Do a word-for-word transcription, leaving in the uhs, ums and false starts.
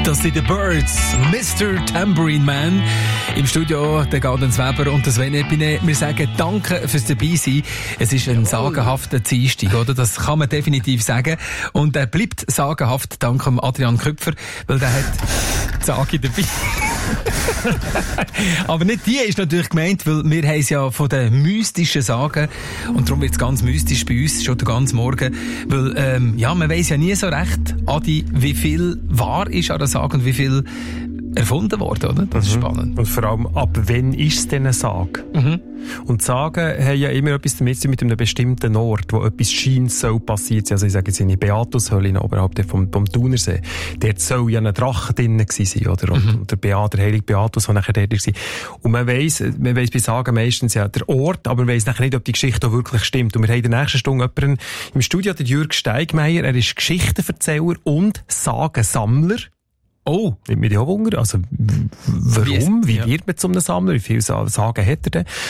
Das sind die Birds, Mister Tambourine Man. Im Studio der Gaudenz Weber und das Sven Epine. Wir sagen Danke fürs Dabeisein. Es ist ein sagenhafter Dienstag, oder? Das kann man definitiv sagen. Und er bleibt sagenhaft dank Adrian Köpfer, weil der hat die Sage dabei. Aber nicht die ist natürlich gemeint, weil wir haben es ja von den mystischen Sagen und darum wird es ganz mystisch bei uns schon den ganzen Morgen, weil ähm, ja, man weiss ja nie so recht, Adi, wie viel wahr ist an der Sage und wie viel erfunden worden, oder? Das ist mhm. spannend. Und vor allem, ab wann ist es denn eine Sage? Mhm. Und Sagen haben ja immer etwas damit zu tun mit einem bestimmten Ort, wo etwas scheint so passiert sein. Also ich sage jetzt in die Beatushöhle oberhalb vom, vom Thunersee. Dort soll ja ein Drache drin gewesen sein, oder? Und, mhm. und der Beat, der heilige Beatus, der nachher dort war. Und man weiss, man weiss bei Sagen meistens ja der Ort, aber man weiss nachher nicht, ob die Geschichte auch wirklich stimmt. Und wir haben in der nächsten Stunde jemanden im Studio, der Jürg Steigmeier. Er ist Geschichtenverzähler und Sagensammler. Oh, nimmt mich auch Wunder. Also, w- warum? Wie, Wie wird man zu einem Sammler? Wie viele Sagen hat er denn?